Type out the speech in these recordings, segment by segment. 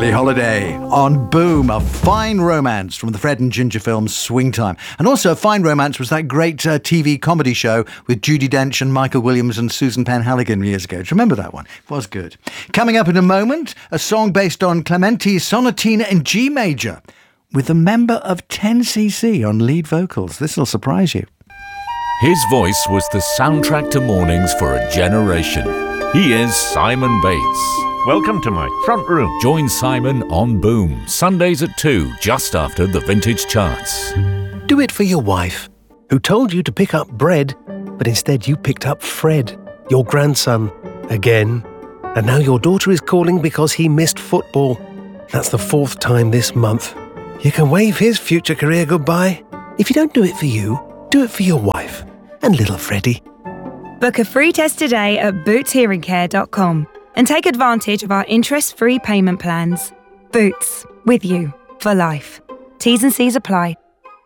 Billie Holiday on Boom, a fine romance from the Fred and Ginger film Swing Time. And also a fine romance was that great TV comedy show with Judi Dench and Michael Williams and Susan Penn Halligan years ago. Do you remember that one? It was good. Coming up in a moment, a song based on Clementi's Sonatina in G major with a member of 10cc on lead vocals. This will surprise you. His voice was the soundtrack to mornings for a generation. He is Simon Bates. Welcome to my front room. Join Simon on Boom, Sundays at 2, just after the Vintage Charts. Do it for your wife, who told you to pick up bread, but instead you picked up Fred, your grandson, again. And now your daughter is calling because he missed football. That's the 4th time this month. You can wave his future career goodbye. If you don't do it for you, do it for your wife and little Freddie. Book a free test today at bootshearingcare.com and take advantage of our interest-free payment plans. Boots, with you for life. T's and C's apply.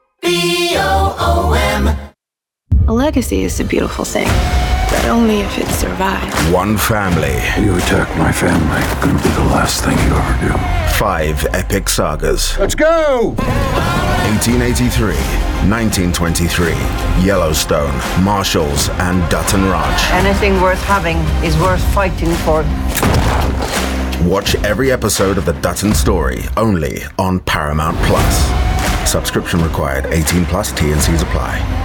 BOOM. A legacy is a beautiful thing, but only if it survives. One family. You attack my family, gonna be the last thing you ever do. 5 epic sagas. Let's go! 1883, 1923, Yellowstone, Marshalls, and Dutton Ranch. Anything worth having is worth fighting for. Watch every episode of The Dutton Story, only on Paramount Plus. Subscription required, 18 plus, T&Cs apply.